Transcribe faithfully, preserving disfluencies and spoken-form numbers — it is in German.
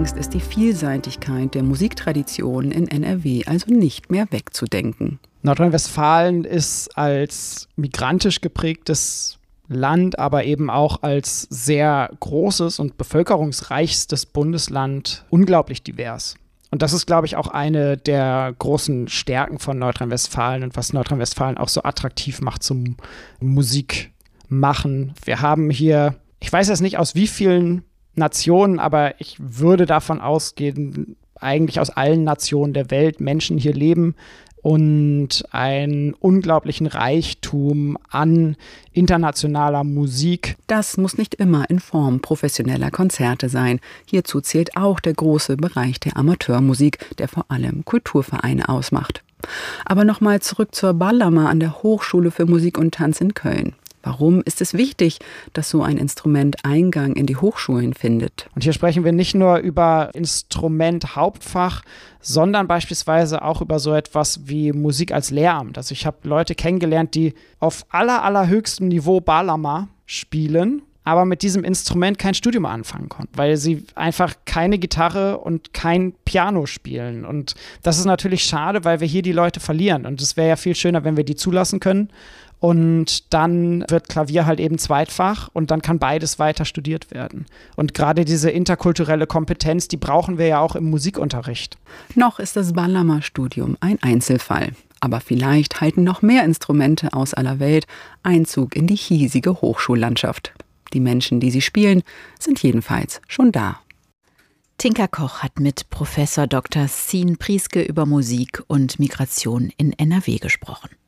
Längst ist die Vielseitigkeit der Musiktradition in N R W also nicht mehr wegzudenken. Nordrhein-Westfalen ist als migrantisch geprägtes Land, aber eben auch als sehr großes und bevölkerungsreichstes Bundesland unglaublich divers. Und das ist, glaube ich, auch eine der großen Stärken von Nordrhein-Westfalen und was Nordrhein-Westfalen auch so attraktiv macht zum Musikmachen. Wir haben hier, ich weiß jetzt nicht aus wie vielen Nationen, aber ich würde davon ausgehen, eigentlich aus allen Nationen der Welt Menschen hier leben und einen unglaublichen Reichtum an internationaler Musik. Das muss nicht immer in Form professioneller Konzerte sein. Hierzu zählt auch der große Bereich der Amateurmusik, der vor allem Kulturvereine ausmacht. Aber nochmal zurück zur Ballermann an der Hochschule für Musik und Tanz in Köln. Warum ist es wichtig, dass so ein Instrument Eingang in die Hochschulen findet? Und hier sprechen wir nicht nur über Instrument Hauptfach, sondern beispielsweise auch über so etwas wie Musik als Lehramt. Also ich habe Leute kennengelernt, die auf aller, allerhöchstem Niveau Ballermann spielen, aber mit diesem Instrument kein Studium anfangen konnten, weil sie einfach keine Gitarre und kein Piano spielen. Und das ist natürlich schade, weil wir hier die Leute verlieren. Und es wäre ja viel schöner, wenn wir die zulassen können. Und dann wird Klavier halt eben Zweitfach und dann kann beides weiter studiert werden. Und gerade diese interkulturelle Kompetenz, die brauchen wir ja auch im Musikunterricht. Noch ist das Ballermann-Studium ein Einzelfall. Aber vielleicht halten noch mehr Instrumente aus aller Welt Einzug in die hiesige Hochschullandschaft. Die Menschen, die sie spielen, sind jedenfalls schon da. Tinka Koch hat mit Professor Doktor Sien Prieske über Musik und Migration in N R W gesprochen.